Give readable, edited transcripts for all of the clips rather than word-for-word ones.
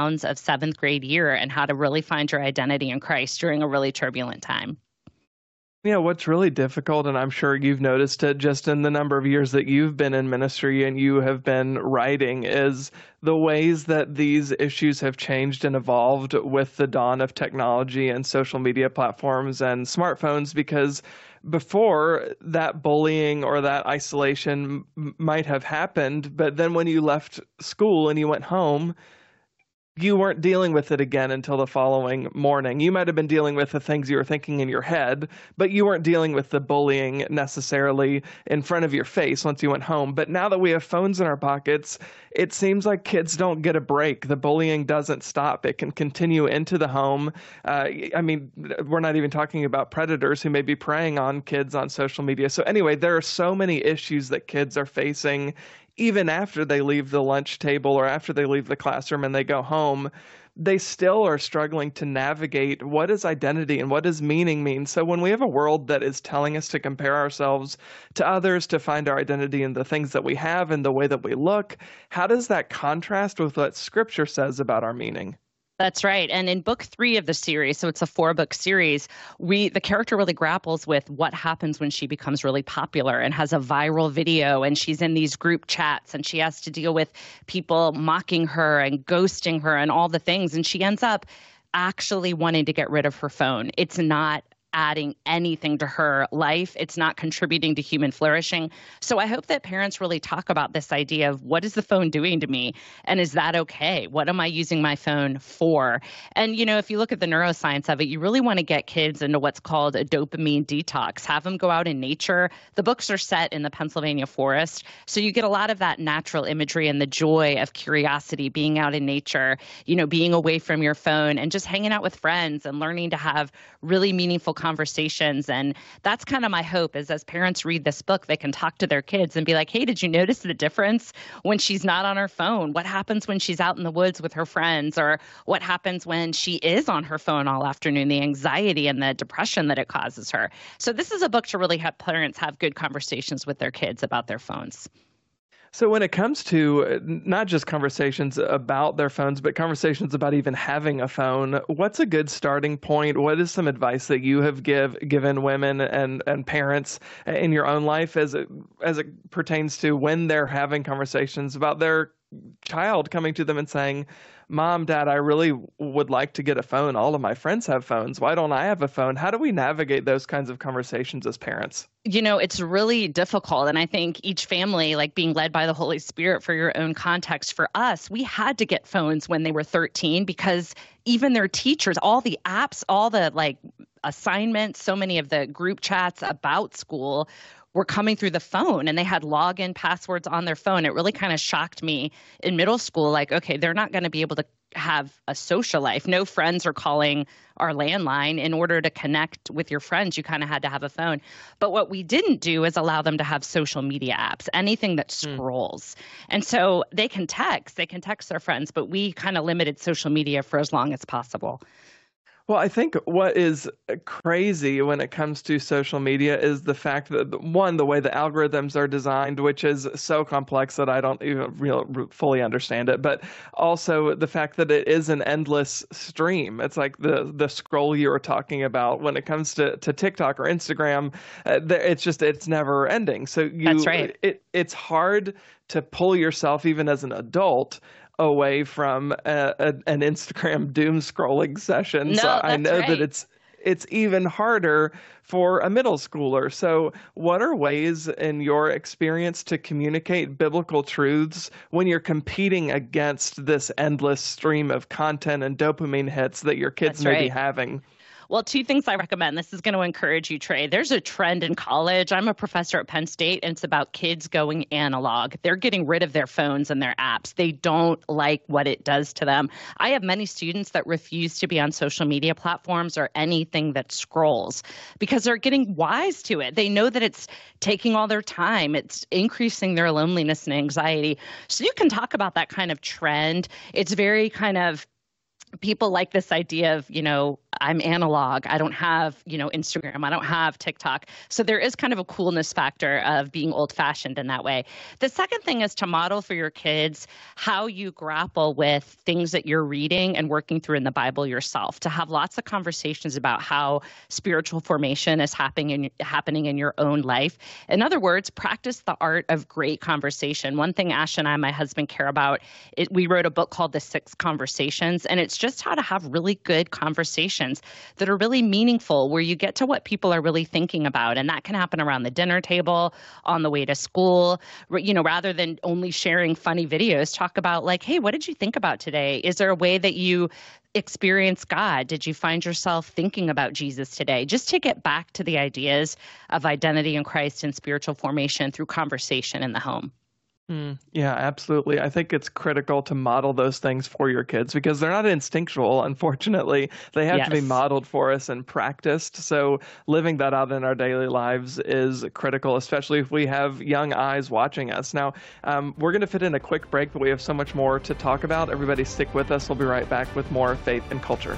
of seventh grade year and how to really find your identity in Christ during a really turbulent time. Yeah, what's really difficult, and I'm sure you've noticed it just in the number of years that you've been in ministry and you have been writing, is the ways that these issues have changed and evolved with the dawn of technology and social media platforms and smartphones. Because before, that bullying or that isolation might have happened, but then when you left school and you went home, you weren't dealing with it again until the following morning. You might have been dealing with the things you were thinking in your head, but you weren't dealing with the bullying necessarily in front of your face once you went home. But now that we have phones in our pockets, it seems like kids don't get a break. The bullying doesn't stop. It can continue into the home. I mean, we're not even talking about predators who may be preying on kids on social media. So anyway, there are so many issues that kids are facing even after they leave the lunch table or after they leave the classroom and they go home. They still are struggling to navigate what does identity and what does meaning mean. So when we have a world that is telling us to compare ourselves to others, to find our identity in the things that we have and the way that we look, how does that contrast with what Scripture says about our meaning? That's right. And in book 3 of the series, so it's a 4-book series, the character really grapples with what happens when she becomes really popular and has a viral video, and she's in these group chats and she has to deal with people mocking her and ghosting her and all the things. And she ends up actually wanting to get rid of her phone. It's not adding anything to her life. It's not contributing to human flourishing. So I hope that parents really talk about this idea of what is the phone doing to me? And is that okay? What am I using my phone for? And, you know, if you look at the neuroscience of it, you really want to get kids into what's called a dopamine detox. Have them go out in nature. The books are set in the Pennsylvania forest. So you get a lot of that natural imagery and the joy of curiosity, being out in nature, you know, being away from your phone and just hanging out with friends and learning to have really meaningful conversations. And that's kind of my hope, is as parents read this book, they can talk to their kids and be like, hey, did you notice the difference when she's not on her phone? What happens when she's out in the woods with her friends? Or what happens when she is on her phone all afternoon, the anxiety and the depression that it causes her. So this is a book to really help parents have good conversations with their kids about their phones. So when it comes to not just conversations about their phones, but conversations about even having a phone, what's a good starting point? What is some advice that you have given women and parents in your own life as it pertains to when they're having conversations about their child coming to them and saying, Mom, Dad, I really would like to get a phone. All of my friends have phones. Why don't I have a phone? How do we navigate those kinds of conversations as parents? You know, it's really difficult. And I think each family, like being led by the Holy Spirit for your own context. For us, we had to get phones when they were 13 because even their teachers, all the apps, all the like assignments, so many of the group chats about school were coming through the phone, and they had login passwords on their phone. It really kind of shocked me in middle school, like, okay, they're not going to be able to have a social life. No friends are calling our landline. In order to connect with your friends, you kind of had to have a phone. But what we didn't do is allow them to have social media apps, anything that scrolls. And so they can text their friends, but we kind of limited social media for as long as possible. Well, I think what is crazy when it comes to social media is the fact that, one, the way the algorithms are designed, which is so complex that I don't even really fully understand it, but also the fact that it is an endless stream. It's like the scroll you were talking about when it comes to TikTok or Instagram. It's never ending. So That's right. It's hard to pull yourself, even as an adult, away from an Instagram doom scrolling session. No, so I know right. that it's even harder for a middle schooler. So what are ways in your experience to communicate biblical truths when you're competing against this endless stream of content and dopamine hits that your kids may be having? Well, 2 things I recommend. This is going to encourage you, Trey. There's a trend in college. I'm a professor at Penn State, and it's about kids going analog. They're getting rid of their phones and their apps. They don't like what it does to them. I have many students that refuse to be on social media platforms or anything that scrolls because they're getting wise to it. They know that it's taking all their time. It's increasing their loneliness and anxiety. So you can talk about that kind of trend. It's very kind of, people like this idea of, I'm analog. I don't have, Instagram. I don't have TikTok. So there is kind of a coolness factor of being old fashioned in that way. The second thing is to model for your kids how you grapple with things that you're reading and working through in the Bible yourself, to have lots of conversations about how spiritual formation is happening in your own life. In other words, practice the art of great conversation. One thing Ash and I, my husband, care about, we wrote a book called The 6 Conversations, and it's just how to have really good conversations that are really meaningful, where you get to what people are really thinking about. And that can happen around the dinner table, on the way to school, rather than only sharing funny videos. Talk about like, hey, what did you think about today? Is there a way that you experience God? Did you find yourself thinking about Jesus today? Just to get back to the ideas of identity in Christ and spiritual formation through conversation in the home. Yeah, absolutely. I think it's critical to model those things for your kids because they're not instinctual, unfortunately. They have to be modeled for us and practiced. So living that out in our daily lives is critical, especially if we have young eyes watching us. Now, we're going to fit in a quick break, but we have so much more to talk about. Everybody stick with us. We'll be right back with more Faith and Culture.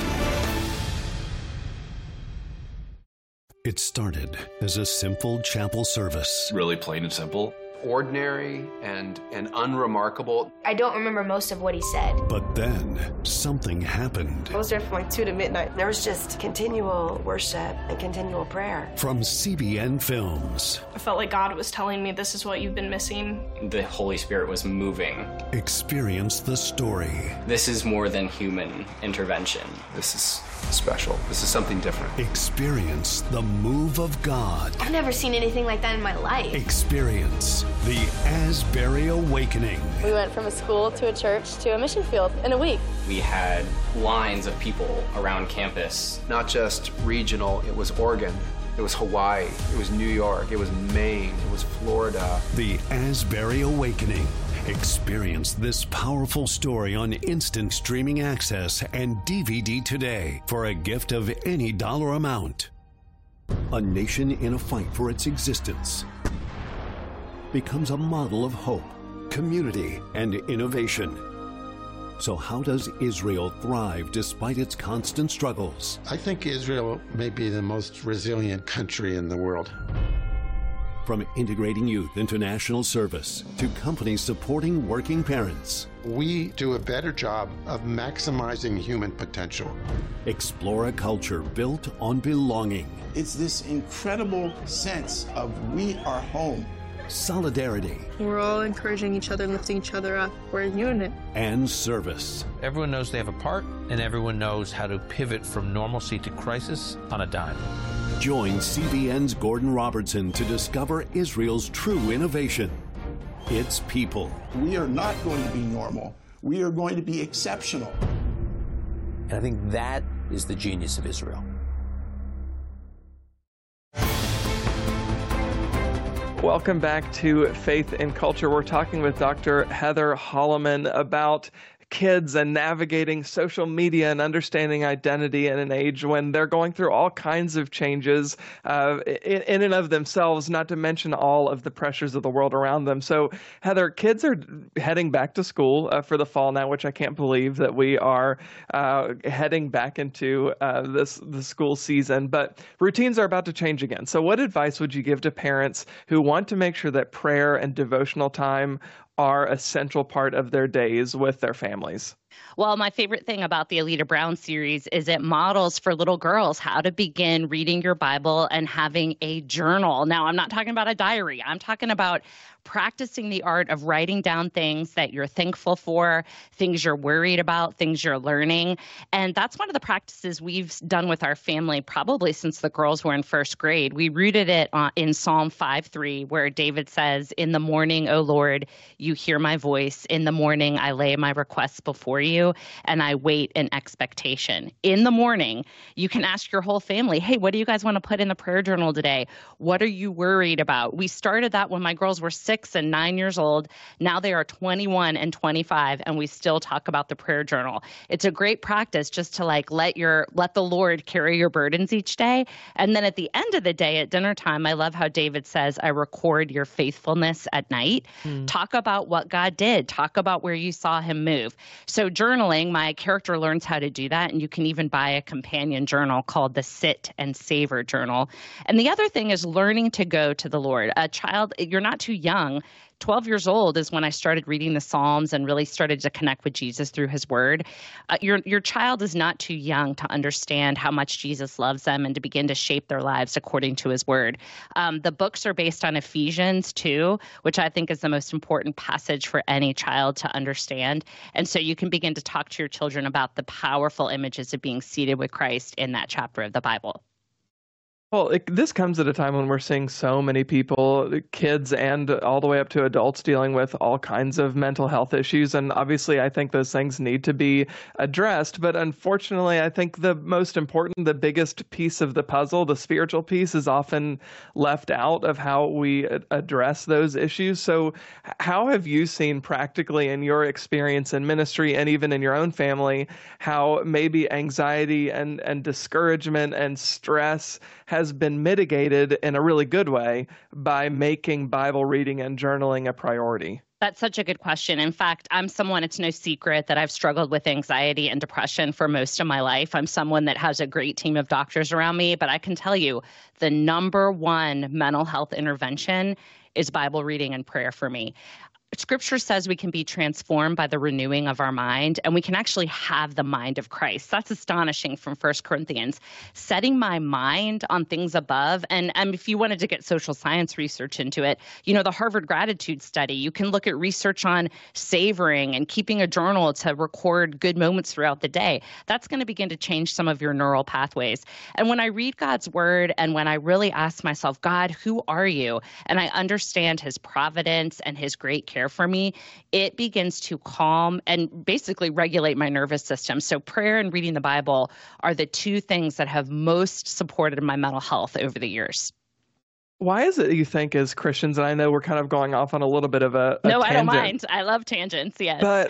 It started as a simple chapel service. Really plain and simple. Ordinary and unremarkable. I don't remember most of what he said. But then something happened. I was there from like 2 to midnight. There was just continual worship and continual prayer. From CBN Films. I felt like God was telling me, this is what you've been missing. The Holy Spirit was moving. Experience the story. This is more than human intervention. This is special. This is something different. Experience the move of God. I've never seen anything like that in my life. Experience the Asbury Awakening. We went from a school to a church to a mission field in a week. We had lines of people around campus. Not just regional, it was Oregon, it was Hawaii, it was New York, it was Maine, it was Florida. The Asbury Awakening. Experience this powerful story on instant streaming access and DVD today for a gift of any dollar amount. A nation in a fight for its existence becomes a model of hope, community, and innovation. So how does Israel thrive despite its constant struggles? I think Israel may be the most resilient country in the world. From integrating youth into national service to companies supporting working parents. We do a better job of maximizing human potential. Explore a culture built on belonging. It's this incredible sense of we are home. Solidarity. We're all encouraging each other, lifting each other up. We're a unit. And service. Everyone knows they have a part, and everyone knows how to pivot from normalcy to crisis on a dime. Join CBN's Gordon Robertson to discover Israel's true innovation. Its people. We are not going to be normal. We are going to be exceptional. And I think that is the genius of Israel. Welcome back to Faith and Culture. We're talking with Dr. Heather Holleman about kids and navigating social media and understanding identity in an age when they're going through all kinds of changes in and of themselves, not to mention all of the pressures of the world around them. So, Heather, kids are heading back to school for the fall now, which I can't believe that we are heading back into the school season. But routines are about to change again. So what advice would you give to parents who want to make sure that prayer and devotional time are a central part of their days with their families? Well, my favorite thing about the Alita Brown series is it models for little girls how to begin reading your Bible and having a journal. Now, I'm not talking about a diary. I'm talking about practicing the art of writing down things that you're thankful for, things you're worried about, things you're learning. And that's one of the practices we've done with our family probably since the girls were in first grade. We rooted it in Psalm 5:3, where David says, "In the morning, O Lord, you hear my voice. In the morning, I lay my requests before you, and I wait in expectation." In the morning, you can ask your whole family, hey, what do you guys want to put in the prayer journal today? What are you worried about? We started that when my girls were 6 and 9 years old. Now they are 21 and 25, and we still talk about the prayer journal. It's a great practice just to let the Lord carry your burdens each day. And then at the end of the day at dinner time, I love how David says, I record your faithfulness at night. Talk about what God did. Talk about where you saw him move. So journaling, my character learns how to do that. And you can even buy a companion journal called the Sit and Savor Journal. And the other thing is learning to go to the Lord. A child, you're not too young. 12 years old is when I started reading the Psalms and really started to connect with Jesus through his word. Your child is not too young to understand how much Jesus loves them and to begin to shape their lives according to his word. The books are based on Ephesians 2, which I think is the most important passage for any child to understand. And so you can begin to talk to your children about the powerful images of being seated with Christ in that chapter of the Bible. Well, this comes at a time when we're seeing so many people, kids and all the way up to adults, dealing with all kinds of mental health issues. And obviously, I think those things need to be addressed. But unfortunately, I think the most important, the biggest piece of the puzzle, the spiritual piece, is often left out of how we address those issues. So how have you seen practically in your experience in ministry and even in your own family, how maybe anxiety and discouragement and stress has been mitigated in a really good way by making Bible reading and journaling a priority? That's such a good question. In fact, I'm someone, it's no secret that I've struggled with anxiety and depression for most of my life. I'm someone that has a great team of doctors around me, but I can tell you the number one mental health intervention is Bible reading and prayer for me. Scripture says we can be transformed by the renewing of our mind, and we can actually have the mind of Christ. That's astonishing from 1 Corinthians. Setting my mind on things above, and if you wanted to get social science research into it, the Harvard Gratitude Study, you can look at research on savoring and keeping a journal to record good moments throughout the day. That's going to begin to change some of your neural pathways. And when I read God's word and when I really ask myself, God, who are you? And I understand his providence and his great care for me, it begins to calm and basically regulate my nervous system. So prayer and reading the Bible are the two things that have most supported my mental health over the years. Why is it you think as Christians, and I know we're kind of going off on a little bit of a No, tangent, I don't mind. I love tangents, yes. But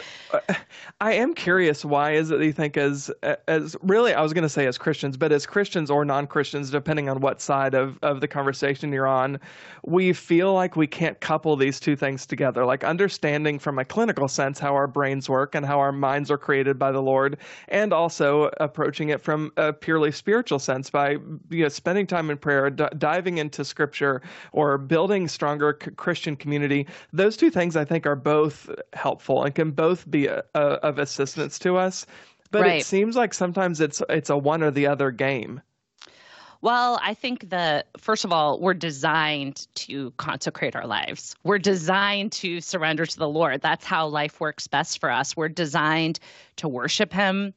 I am curious, why is it that you think as really, I was going to say as Christians, but as Christians or non-Christians, depending on what side of the conversation you're on, we feel like we can't couple these two things together, like understanding from a clinical sense how our brains work and how our minds are created by the Lord, and also approaching it from a purely spiritual sense by spending time in prayer, diving into Scripture, or building stronger Christian community. Those two things, I think, are both helpful and can both be of assistance to us. But right. It seems like sometimes it's a one or the other game. Well, I think first of all, we're designed to consecrate our lives. We're designed to surrender to the Lord. That's how life works best for us. We're designed to worship him,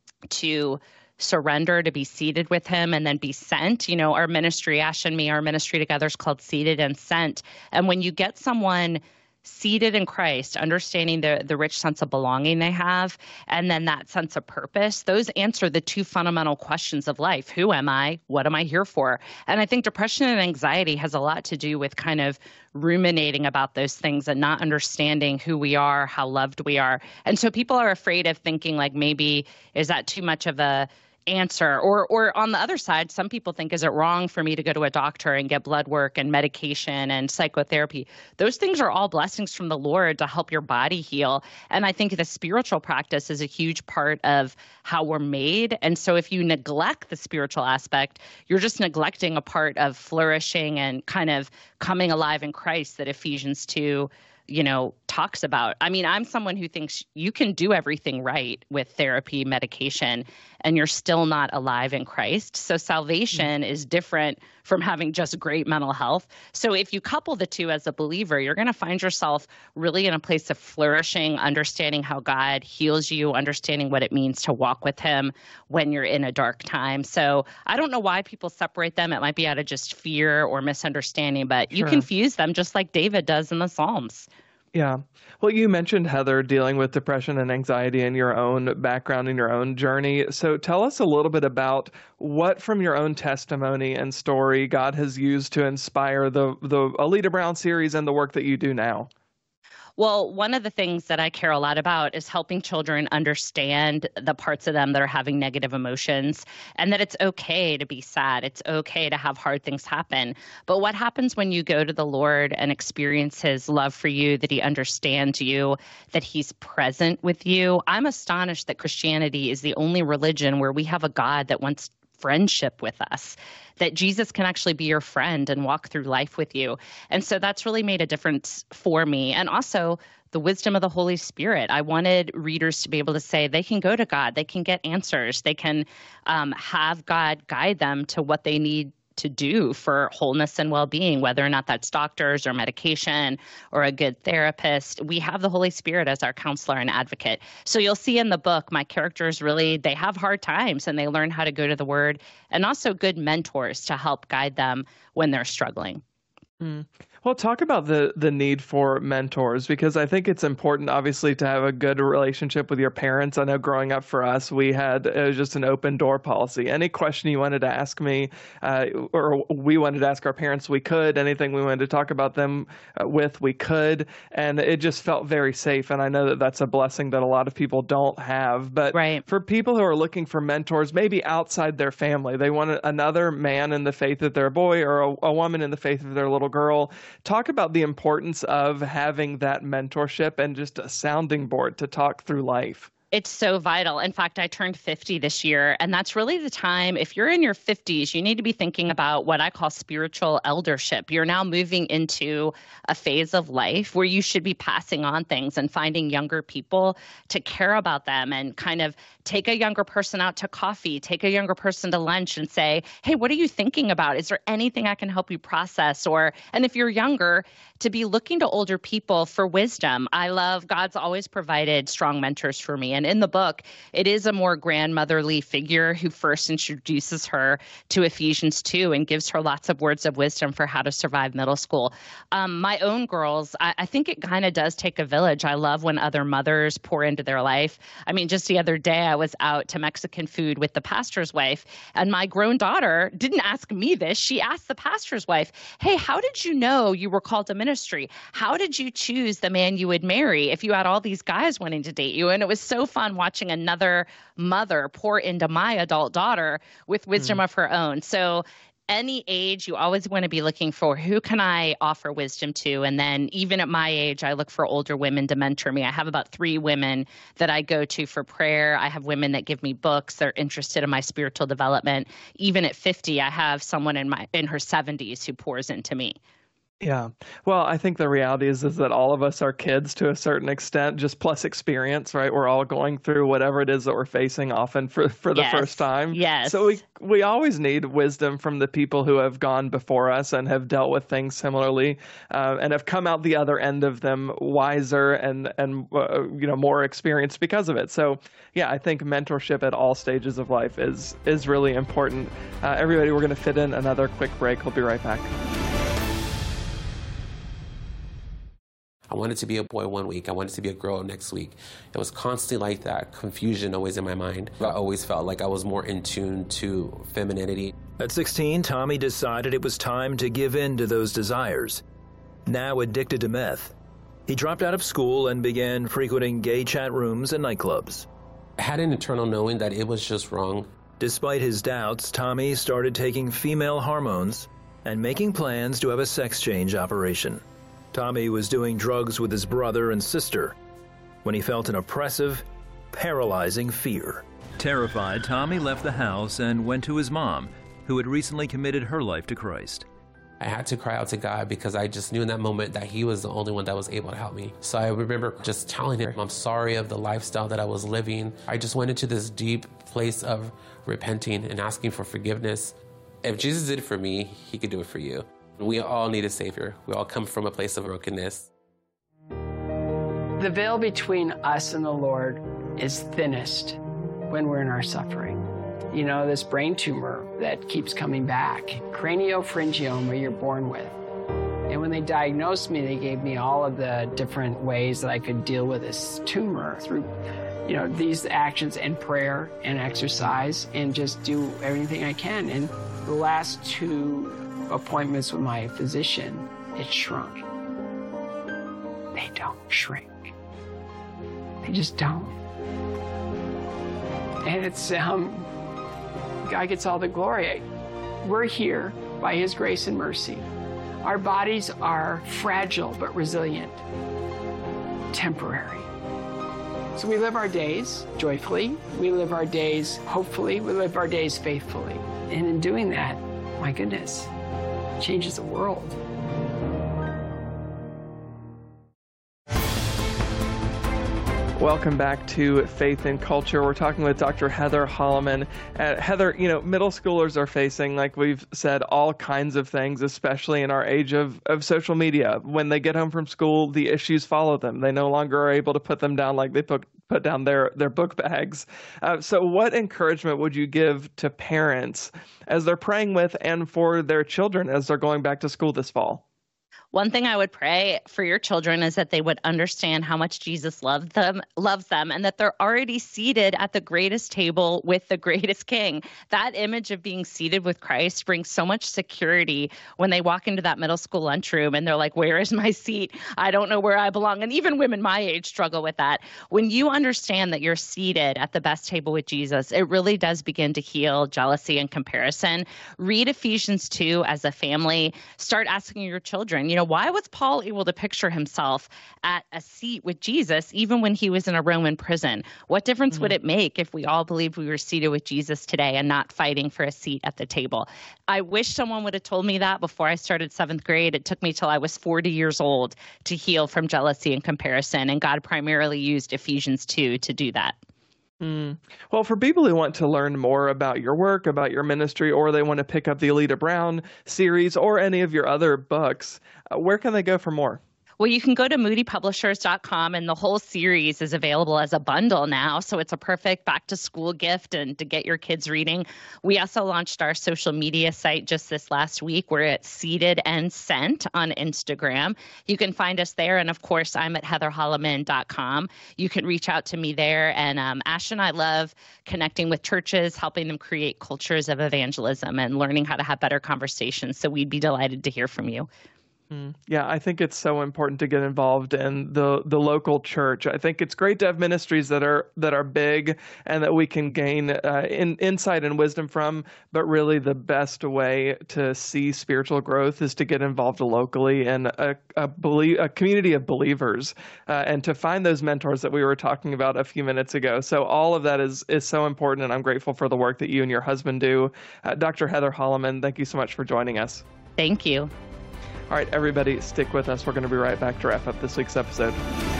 to surrender, to be seated with him, and then be sent. Our ministry, Ash and me, our ministry together is called Seated and Sent. And when you get someone seated in Christ, understanding the rich sense of belonging they have, and then that sense of purpose, those answer the two fundamental questions of life. Who am I? What am I here for? And I think depression and anxiety has a lot to do with kind of ruminating about those things and not understanding who we are, how loved we are. And so people are afraid of thinking like, maybe, is that too much of a answer? Or on the other side, some people think, is it wrong for me to go to a doctor and get blood work and medication and psychotherapy? Those things are all blessings from the Lord to help your body heal. And I think the spiritual practice is a huge part of how we're made. And so if you neglect the spiritual aspect, you're just neglecting a part of flourishing and kind of coming alive in Christ that Ephesians 2 talks about. I mean, I'm someone who thinks you can do everything right with therapy, medication, and you're still not alive in Christ. So salvation is different from having just great mental health. So if you couple the two as a believer, you're going to find yourself really in a place of flourishing, understanding how God heals you, understanding what it means to walk with him when you're in a dark time. So I don't know why people separate them. It might be out of just fear or misunderstanding, but you confuse them just like David does in the Psalms. Yeah. Well, you mentioned, Heather, dealing with depression and anxiety in your own background, in your own journey. So tell us a little bit about what from your own testimony and story God has used to inspire the Alita Brown series and the work that you do now. Well, one of the things that I care a lot about is helping children understand the parts of them that are having negative emotions and that it's okay to be sad. It's okay to have hard things happen. But what happens when you go to the Lord and experience his love for you, that he understands you, that he's present with you? I'm astonished that Christianity is the only religion where we have a God that wants friendship with us, that Jesus can actually be your friend and walk through life with you. And so that's really made a difference for me. And also the wisdom of the Holy Spirit. I wanted readers to be able to say they can go to God, they can get answers, they can have God guide them to what they need to do for wholeness and well-being, whether or not that's doctors or medication or a good therapist. We have the Holy Spirit as our counselor and advocate. So you'll see in the book, my characters really, they have hard times and they learn how to go to the Word, and also good mentors to help guide them when they're struggling. Well, talk about the need for mentors, because I think it's important, obviously, to have a good relationship with your parents. I know growing up for us, we had just an open door policy. Any question you wanted to ask me, or we wanted to ask our parents, we could. Anything we wanted to talk about them with, we could. And it just felt very safe. And I know that that's a blessing that a lot of people don't have. But for people who are looking for mentors, maybe outside their family, they want another man in the faith of their boy or a woman in the faith of their little girl. Talk about the importance of having that mentorship and just a sounding board to talk through life. It's so vital. In fact, I turned 50 this year, and that's really the time. If you're in your 50s, you need to be thinking about what I call spiritual eldership. You're now moving into a phase of life where you should be passing on things and finding younger people to care about them and kind of take a younger person out to coffee, take a younger person to lunch and say, hey, what are you thinking about? Is there anything I can help you process? And if you're younger, to be looking to older people for wisdom. I love God's always provided strong mentors for me. And in the book, it is a more grandmotherly figure who first introduces her to Ephesians 2 and gives her lots of words of wisdom for how to survive middle school. My own girls, I think it kind of does take a village. I love when other mothers pour into their life. I mean, just the other day, I was out to Mexican food with the pastor's wife, and my grown daughter didn't ask me this. She asked the pastor's wife, hey, how did you know you were called to ministry? How did you choose the man you would marry if you had all these guys wanting to date you? And it was so fun watching another mother pour into my adult daughter with wisdom of her own. So any age, you always want to be looking for who can I offer wisdom to? And then even at my age, I look for older women to mentor me. I have about 3 women that I go to for prayer. I have women that give me books. They're interested in my spiritual development. Even at 50, I have someone in her 70s who pours into me. Yeah. Well, I think the reality is that all of us are kids to a certain extent, just plus experience, right? We're all going through whatever it is that we're facing often for the first time. Yes. So we always need wisdom from the people who have gone before us and have dealt with things similarly and have come out the other end of them wiser and more experienced because of it. So, yeah, I think mentorship at all stages of life is really important. Everybody, we're going to fit in another quick break. We'll be right back. I wanted to be a boy one week. I wanted to be a girl next week. It was constantly like that, confusion always in my mind. I always felt like I was more in tune to femininity. At 16, Tommy decided it was time to give in to those desires. Now addicted to meth, he dropped out of school and began frequenting gay chat rooms and nightclubs. I had an internal knowing that it was just wrong. Despite his doubts, Tommy started taking female hormones and making plans to have a sex change operation. Tommy was doing drugs with his brother and sister when he felt an oppressive, paralyzing fear. Terrified, Tommy left the house and went to his mom, who had recently committed her life to Christ. I had to cry out to God because I just knew in that moment that he was the only one that was able to help me. So I remember just telling him, I'm sorry of the lifestyle that I was living. I just went into this deep place of repenting and asking for forgiveness. If Jesus did it for me, he could do it for you. We all need a Savior. We all come from a place of brokenness. The veil between us and the Lord is thinnest when we're in our suffering. You know, this brain tumor that keeps coming back, craniopharyngioma you're born with. And when they diagnosed me, they gave me all of the different ways that I could deal with this tumor through, these actions and prayer and exercise and just do everything I can. And the last 2 appointments with my physician, it shrunk. they don't shrink. They just don't. And it's, God gets all the glory. We're here by his grace and mercy. Our bodies are fragile but resilient, temporary. So we live our days joyfully, we live our days hopefully, we live our days faithfully. And in doing that, my goodness, it changes the world. Welcome back to Faith and Culture. We're talking with Dr. Heather Holleman. Heather, middle schoolers are facing, like we've said, all kinds of things, especially in our age of social media. When they get home from school, the issues follow them. They no longer are able to put them down like they put down their book bags. So what encouragement would you give to parents as they're praying with and for their children as they're going back to school this fall? One thing I would pray for your children is that they would understand how much Jesus loves them, and that they're already seated at the greatest table with the greatest King. That image of being seated with Christ brings so much security when they walk into that middle school lunchroom and they're like, where is my seat? I don't know where I belong. And even women my age struggle with that. When you understand that you're seated at the best table with Jesus, it really does begin to heal jealousy and comparison. Read Ephesians 2 as a family. Start asking your children, why was Paul able to picture himself at a seat with Jesus even when he was in a Roman prison? What difference would it make if we all believed we were seated with Jesus today and not fighting for a seat at the table? I wish someone would have told me that before I started 7th grade. It took me till I was 40 years old to heal from jealousy and comparison, and God primarily used Ephesians 2 to do that. Well, for people who want to learn more about your work, about your ministry, or they want to pick up the Alita Brown series or any of your other books, where can they go for more? Well, you can go to moodypublishers.com, and the whole series is available as a bundle now. So it's a perfect back-to-school gift and to get your kids reading. We also launched our social media site just this last week. We're at Seated and Sent on Instagram. You can find us there. And, of course, I'm at heatherholleman.com. You can reach out to me there. And Ash and I love connecting with churches, helping them create cultures of evangelism and learning how to have better conversations. So we'd be delighted to hear from you. Yeah, I think it's so important to get involved in the local church. I think it's great to have ministries that are big and that we can gain insight and wisdom from, but really the best way to see spiritual growth is to get involved locally in a community of believers and to find those mentors that we were talking about a few minutes ago. So all of that is so important, and I'm grateful for the work that you and your husband do. Dr. Heather Holleman, thank you so much for joining us. Thank you. All right, everybody, stick with us. We're going to be right back to wrap up this week's episode.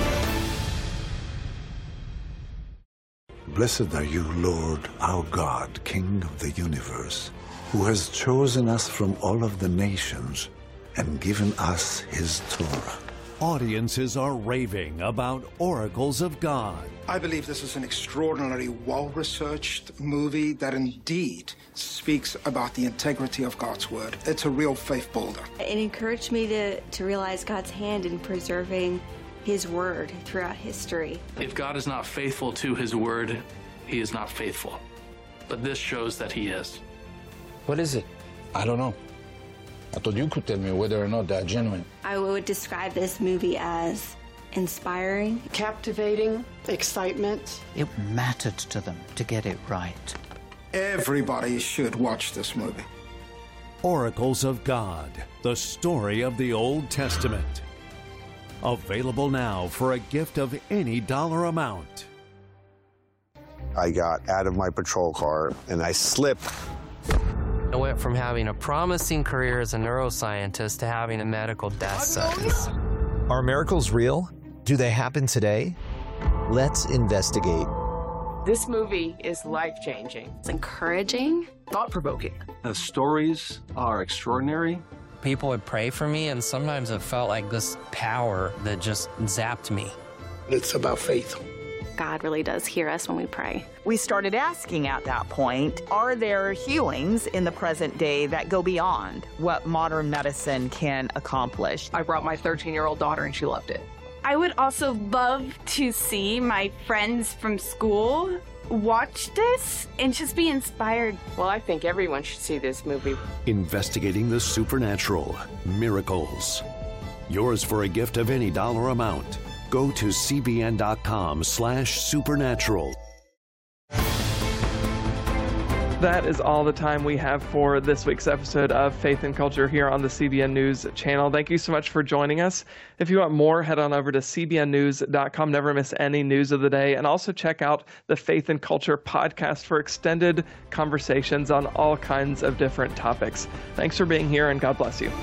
Blessed are you, Lord, our God, King of the universe, who has chosen us from all of the nations and given us his Torah. Audiences are raving about Oracles of God. I believe this is an extraordinarily well-researched movie that indeed speaks about the integrity of God's word. It's a real faith builder. It encouraged me to realize God's hand in preserving his word throughout history. If God is not faithful to his word, he is not faithful. But this shows that he is. What is it? I don't know. I thought you could tell me whether or not they're genuine. I would describe this movie as inspiring, captivating, excitement. It mattered to them to get it right. Everybody should watch this movie. Oracles of God, the story of the Old Testament. Available now for a gift of any dollar amount. I got out of my patrol car and I slipped. I went from having a promising career as a neuroscientist to having a medical death sentence. Are miracles real? Do they happen today? Let's investigate. This movie is life-changing. It's encouraging. Thought-provoking. The stories are extraordinary. People would pray for me, and sometimes it felt like this power that just zapped me. It's about faith. God really does hear us when we pray. We started asking at that point, are there healings in the present day that go beyond what modern medicine can accomplish? I brought my 13-year-old daughter and she loved it. I would also love to see my friends from school watch this and just be inspired. Well, I think everyone should see this movie. Investigating the supernatural, miracles. Yours for a gift of any dollar amount. Go to cbn.com/supernatural. That is all the time we have for this week's episode of Faith and Culture here on the CBN News channel. Thank you so much for joining us. If you want more, head on over to cbnnews.com. Never miss any news of the day. And also check out the Faith and Culture podcast for extended conversations on all kinds of different topics. Thanks for being here, and God bless you.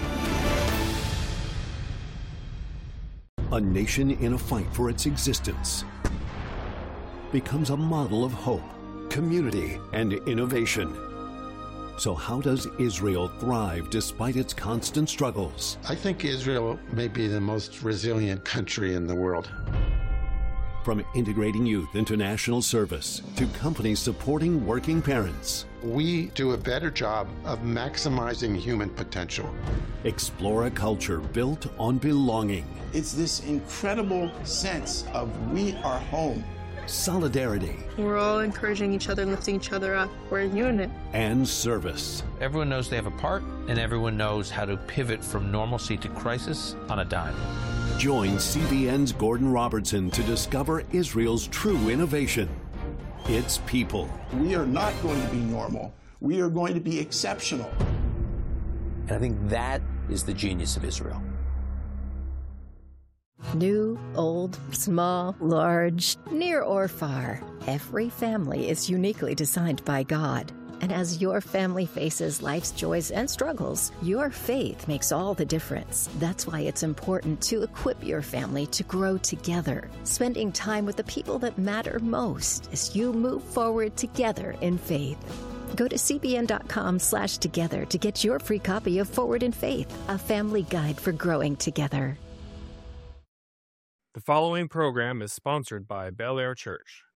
A nation in a fight for its existence becomes a model of hope, community, and innovation. So how does Israel thrive despite its constant struggles? I think Israel may be the most resilient country in the world. From integrating youth into national service to companies supporting working parents, we do a better job of maximizing human potential. Explore a culture built on belonging. It's this incredible sense of we are home. Solidarity. We're all encouraging each other and lifting each other up. We're a unit. And service. Everyone knows they have a part, and everyone knows how to pivot from normalcy to crisis on a dime. Join CBN's Gordon Robertson to discover Israel's true innovation. Its people. We are not going to be normal. We are going to be exceptional. And I think that is the genius of Israel. New, old, small, large, near or far, every family is uniquely designed by God. And as your family faces life's joys and struggles, your faith makes all the difference. That's why it's important to equip your family to grow together, spending time with the people that matter most as you move forward together in faith. Go to cbn.com/together to get your free copy of Forward in Faith, a family guide for growing together. The following program is sponsored by Bel Air Church.